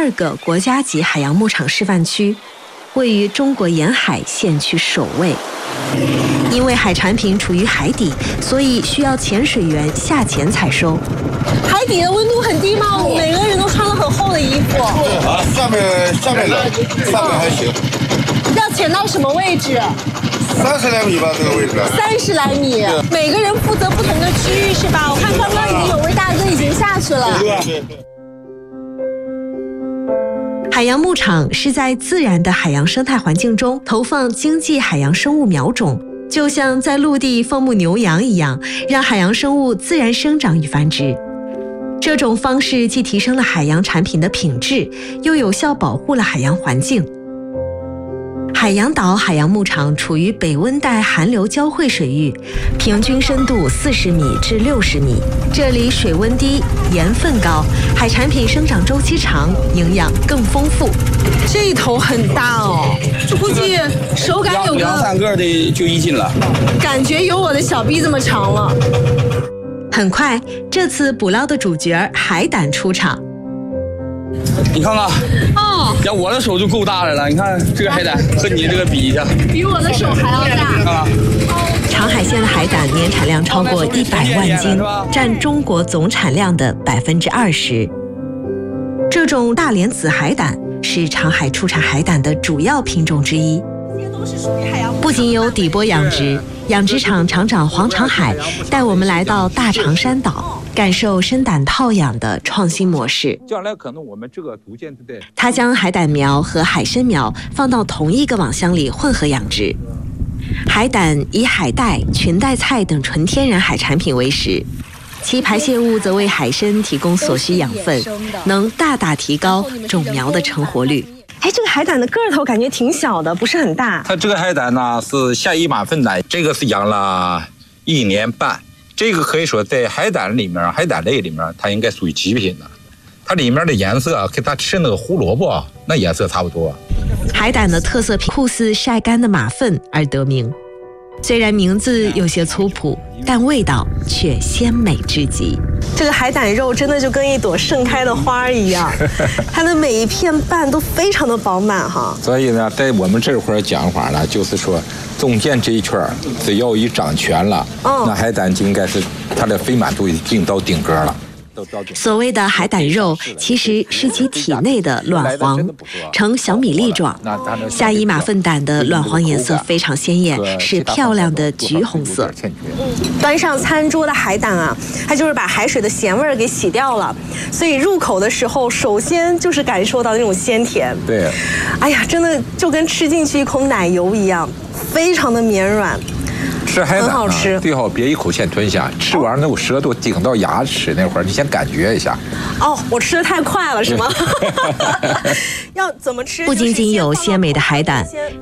2个国家级海洋牧场示范区，位于中国沿海县区首位。因为海产品处于海底，所以需要潜水员下潜采收。 海底的温度很低吗？每个人都穿了很厚的衣服。 啊，上面冷，上面还行。 要潜到什么位置 ？30来米吧，这个位置。 30来米，每个人负责不同的区域是吧？我看刚刚已经有位大哥已经下去了。 对。 海洋牧场是在自然的海洋生态环境中投放经济海洋生物苗种，就像在陆地放牧牛羊一样，让海洋生物自然生长与繁殖。这种方式既提升了海洋产品的品质，又有效保护了海洋环境。海洋岛海洋牧场处于北温带寒流交汇水域，平均深度40米至60米。这里水温低，盐分高，海产品生长周期长，营养更丰富。 这一头很大哦，这估计手感有个 2-3个的就1斤了， 感觉有我的小臂这么长了。 很快，这次捕捞的主角海胆出场。 你看看，像我的手就够大的了。你看这个海胆和你这个比一下， 比我的手还要大。 长海县的海胆年产量超过100万斤，占中国总产量的20%。这种大连紫海胆是长海出产海胆的主要品种之一。不仅有底波养殖，养殖场厂长黄长海带我们来到大长山岛，感受生胆套养的创新模式。 将来可能我们这个逐渐的， 他将海胆苗和海参苗放到同一个网箱里混合养殖。海胆以海带、裙带菜等纯天然海产品为食，其排泄物则为海参提供所需养分，能大大提高种苗的成活率。 哎，这个海胆的个头感觉挺小的，不是很大。 它这个海胆呢是下1马粪胆，这个是养了1年半。这个可以说在海胆里面，海胆类里面，它应该属于极品的。它里面的颜色跟它吃那个胡萝卜那颜色差不多。 海胆的特色品酷似晒干的马粪而得名。虽然名字有些粗朴，但味道却鲜美至极。 这个海胆肉真的就跟一朵盛开的花一样，它的每一片瓣都非常的饱满哈。 所以呢，在我们这会儿讲法呢，就是说中间这一圈只要一长全了，那海胆就应该是它的肥满度已经到顶格了。 所谓的海胆肉，其实是其体内的卵黄，呈小米粒状。下1马粪胆的卵黄颜色非常鲜艳，是漂亮的橘红色。 端上餐桌的海胆啊，它就是把海水的咸味儿给洗掉了，所以入口的时候，首先就是感受到那种鲜甜。 对， 哎呀，真的就跟吃进去一口奶油一样，非常的绵软。 吃海胆很好吃， 最好别一口先吞下，吃完那舌头顶到牙齿那会儿，你先感觉一下。 哦，我吃的太快了是吗？要怎么吃？ 不仅仅有鲜美的海胆，